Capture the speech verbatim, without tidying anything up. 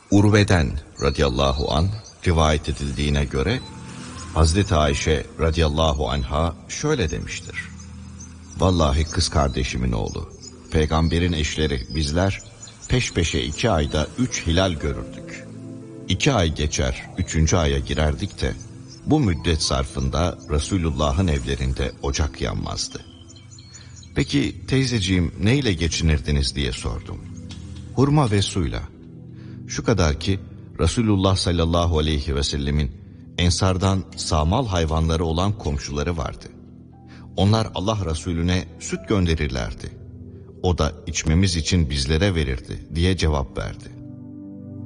Urve'den radıyallahu an rivayet edildiğine göre Hazreti Ayşe radıyallahu anha şöyle demiştir. Vallahi kız kardeşimin oğlu, peygamberin eşleri bizler peş peşe iki ayda üç hilal görürdük. İki ay geçer, üçüncü aya girerdik de bu müddet zarfında Resulullah'ın evlerinde ocak yanmazdı. Peki teyzeciğim neyle geçinirdiniz diye sordum. Hurma ve suyla. Şu kadar ki Resulullah sallallahu aleyhi ve sellemin ensardan sağmal hayvanları olan komşuları vardı. Onlar Allah Resulüne süt gönderirlerdi. O da içmemiz için bizlere verirdi diye cevap verdi.